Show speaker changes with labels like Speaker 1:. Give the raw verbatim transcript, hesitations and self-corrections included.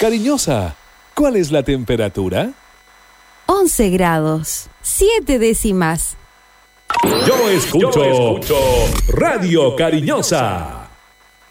Speaker 1: Cariñosa, ¿cuál es la temperatura?
Speaker 2: once grados, siete décimas.
Speaker 1: Yo escucho, Yo escucho Radio Cariñosa.